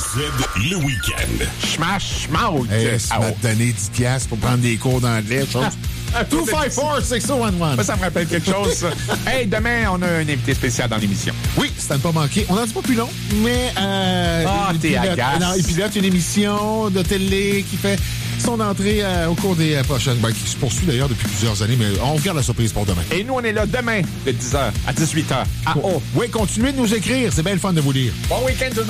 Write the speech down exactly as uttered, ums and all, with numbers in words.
Z, le week-end. Smash, smash. Hey, ça m'a donné dix piastres pour prendre des cours d'anglais, chose. deux cinq quatre, six zéro un un. Ça me rappelle quelque chose, ça. Hey, demain, on a un invité spécial dans l'émission. Oui, c'est à ne pas manquer. On n'en dit pas plus long, mais... Euh, ah, t'es agace. Non, et puis là, c'est une émission de télé qui fait son entrée euh, au cours des euh, prochaines... Ben, qui se poursuit d'ailleurs depuis plusieurs années, mais on garde la surprise pour demain. Et nous, on est là demain, de dix heures à dix-huit heures. Ah, oh. Oui, continuez de nous écrire. C'est bien le fun de vous lire. Bon week-end, tout le monde.